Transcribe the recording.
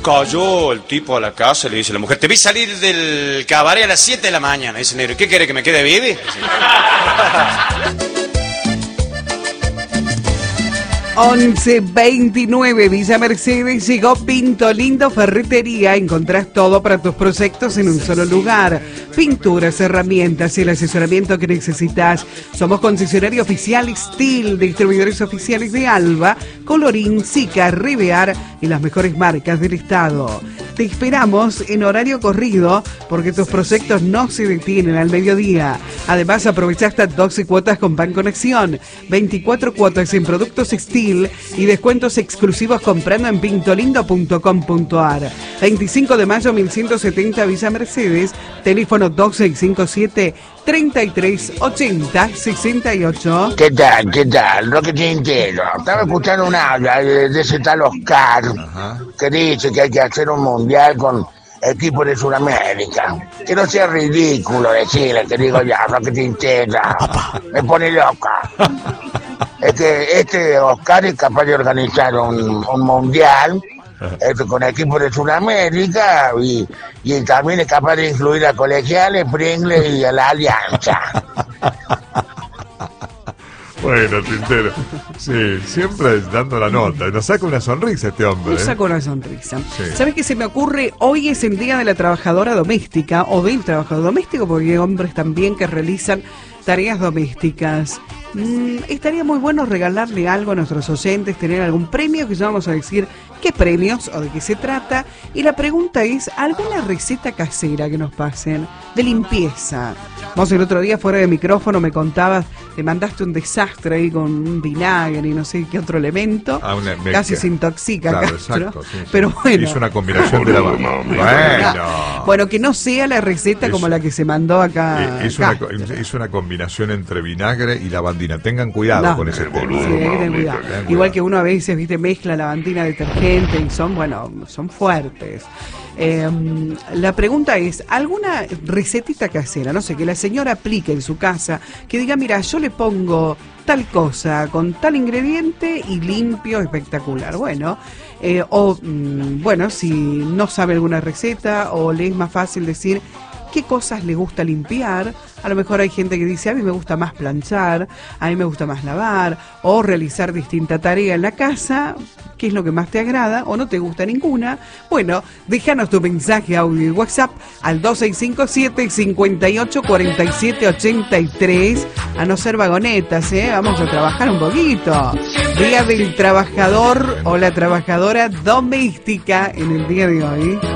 cayó el tipo a la casa y le dice a la mujer, te vi salir del cabaret a las 7 de la mañana. Dice negro, ¿qué quiere, que me quede vive? 11:29, Villa Mercedes, llegó Pinto Lindo Ferretería. Encontrás todo para tus proyectos en un solo lugar. Pinturas, herramientas y el asesoramiento que necesitas. Somos concesionario oficial Steel, distribuidores oficiales de Alba, Colorín, Sica, Rivear y las mejores marcas del estado. Te esperamos en horario corrido porque tus proyectos no se detienen al mediodía. Además, aprovecha hasta 12 cuotas con Banconexión, 24 cuotas en productos Steel y descuentos exclusivos comprando en pintolindo.com.ar. 25 de mayo 1170 Villa Mercedes, teléfono 2657-3380-68. ¿Qué tal? ¿Qué tal? Lo que te entero. Estaba escuchando un audio de ese tal Oscar, que dice que hay que hacer un mundial con equipos de Sudamérica. Que no sea ridículo decirle, que digo ya, lo que te entera. Me pone loca. Es que este Oscar es capaz de organizar un mundial con equipos de Sudamérica y también es capaz de incluir a Colegiales, Pringles y a la Alianza. Bueno, Tintero, sí, siempre dando la nota. Nos saca una sonrisa este hombre. Nos saca una sonrisa. Sí. ¿Sabes qué se me ocurre? Hoy es el Día de la Trabajadora Doméstica o del Trabajador Doméstico, porque hay hombres también que realizan tareas domésticas. Estaría muy bueno regalarle algo a nuestros oyentes, tener algún premio, que ya vamos a decir qué premios o de qué se trata. Y la pregunta es, ¿alguna receta casera que nos pasen de limpieza? Vos el otro día fuera de micrófono me contabas, te mandaste un desastre ahí con un vinagre y no sé qué otro elemento. Casi se intoxica, claro, Castro. exacto, sí. Pero bueno. Hizo una combinación de la... Bueno, que no sea la receta como la que se mandó acá. Hizo una combinación entre vinagre y lavandina. Tengan cuidado con ese tema. Sí, hay que tener cuidado. Igual que uno a veces, viste, mezcla lavandina, detergente y son fuertes. La pregunta es, ¿alguna recetita casera? No sé, que la señora aplique en su casa, que diga, mira, yo le pongo tal cosa con tal ingrediente y limpio, espectacular. Bueno, bueno, si no sabe alguna receta o le es más fácil decir qué cosas le gusta limpiar. A lo mejor hay gente que dice, a mí me gusta más planchar, a mí me gusta más lavar, o realizar distinta tarea en la casa. ¿Qué es lo que más te agrada o no te gusta ninguna? Bueno, déjanos tu mensaje, audio y WhatsApp al 2657-584783. A no ser vagonetas, vamos a trabajar un poquito. Día del trabajador o la trabajadora doméstica en el día de hoy.